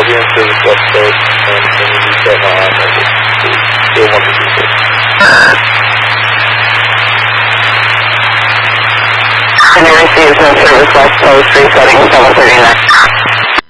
I'll be in service West Coast, and can you reset my iMessage, please? Still 126. And you received no service West Coast, resetting 739.